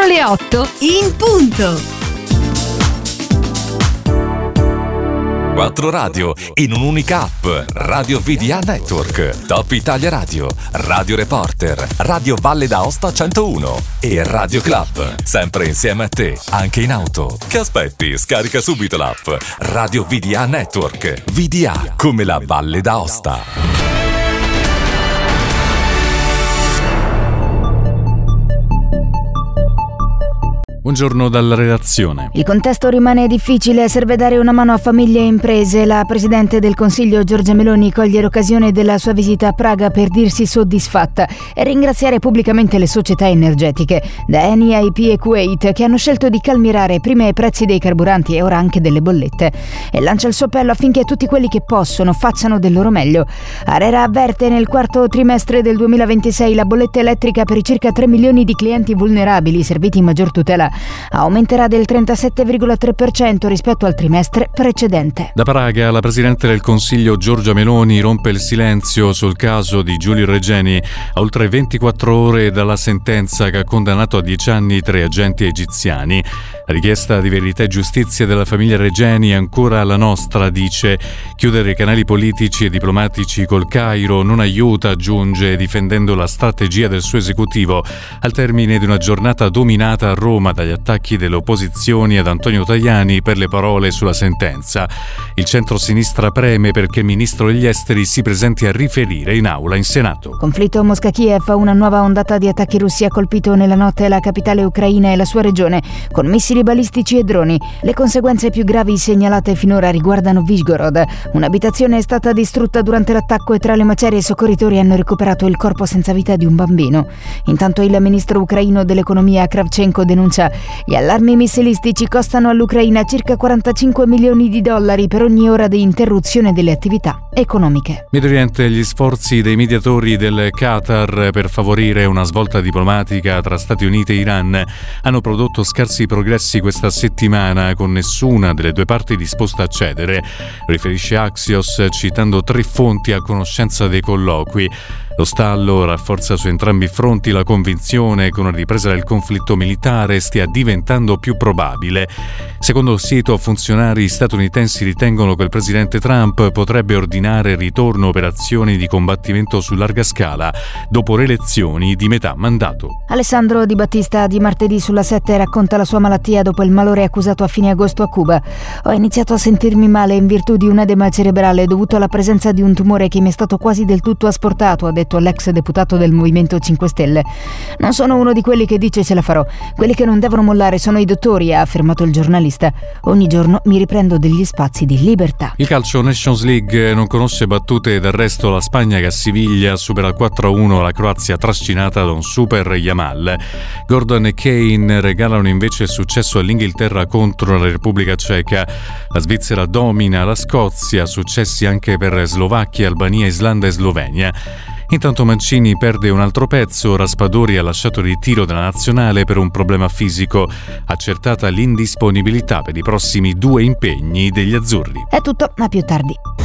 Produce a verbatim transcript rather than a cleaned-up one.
le otto in punto. Quattro radio in un'unica app. Radio V D A Network, Top Italia Radio, Radio Reporter, Radio Valle d'Aosta centouno e Radio Club. Sempre insieme a te, anche in auto. Che aspetti? Scarica subito l'app. Radio V D A Network. V D A come la Valle d'Aosta. Buongiorno dalla redazione. Il contesto rimane difficile, serve dare una mano a famiglie e imprese. La Presidente del Consiglio Giorgia Meloni coglie l'occasione della sua visita a Praga per dirsi soddisfatta e ringraziare pubblicamente le società energetiche, da Eni a I P e Kuwait, che hanno scelto di calmierare prima i prezzi dei carburanti e ora anche delle bollette. E lancia il suo appello affinché tutti quelli che possono facciano del loro meglio. ARERA avverte: nel quarto trimestre del duemilaventisei la bolletta elettrica per i circa tre milioni di clienti vulnerabili serviti in maggior tutela aumenterà del trentasette virgola tre per cento rispetto al trimestre precedente. Da Praga la Presidente del Consiglio Giorgia Meloni rompe il silenzio sul caso di Giulio Regeni a oltre ventiquattro ore dalla sentenza che ha condannato a dieci anni tre agenti egiziani. La richiesta di verità e giustizia della famiglia Regeni è ancora la nostra, dice. Chiudere i canali politici e diplomatici col Cairo non aiuta, aggiunge, difendendo la strategia del suo esecutivo al termine di una giornata dominata a Roma dagli attacchi delle opposizioni ad Antonio Tajani per le parole sulla sentenza. Il centro-sinistra preme perché il ministro degli esteri si presenti a riferire in aula in Senato. Conflitto Mosca-Kiev, una nuova ondata di attacchi russi ha colpito nella notte la capitale ucraina e la sua regione con missili balistici e droni. Le conseguenze più gravi segnalate finora riguardano Vyshgorod. Un'abitazione è stata distrutta durante l'attacco e tra le macerie i soccorritori hanno recuperato il corpo senza vita di un bambino. Intanto il ministro ucraino dell'economia Kravchenko denuncia: gli allarmi missilistici costano all'Ucraina circa quarantacinque milioni di dollari per ogni ora di interruzione delle attività economiche. Medio Oriente, gli sforzi dei mediatori del Qatar per favorire una svolta diplomatica tra Stati Uniti e Iran hanno prodotto scarsi progressi questa settimana, con nessuna delle due parti disposta a cedere, riferisce Axios citando tre fonti a conoscenza dei colloqui. Lo stallo rafforza su entrambi i fronti la convinzione che una ripresa del conflitto militare stia diventando più probabile. Secondo il sito, funzionari statunitensi ritengono che il presidente Trump potrebbe ordinare il ritorno operazioni di combattimento su larga scala dopo le elezioni di metà mandato. Alessandro Di Battista di martedì sulla sette racconta la sua malattia dopo il malore accusato a fine agosto a Cuba. Ho iniziato a sentirmi male in virtù di un edema cerebrale dovuto alla presenza di un tumore che mi è stato quasi del tutto asportato, ha detto l'ex deputato del Movimento cinque Stelle. Non sono uno di quelli che dice ce la farò. Quelli che non devono mollare sono i dottori, ha affermato il giornalista. Ogni giorno mi riprendo degli spazi di libertà. Il calcio Nations League non conosce battute d'arresto. La Spagna che a Siviglia supera quattro a uno la Croazia trascinata da un super Yamal. Gordon e Kane regalano invece il successo all'Inghilterra contro la Repubblica Ceca. La Svizzera domina la Scozia, successi anche per Slovacchia, Albania, Islanda e Slovenia. Intanto Mancini perde un altro pezzo. Raspadori ha lasciato il ritiro dalla nazionale per un problema fisico. Accertata l'indisponibilità per i prossimi due impegni degli azzurri. È tutto, a più tardi.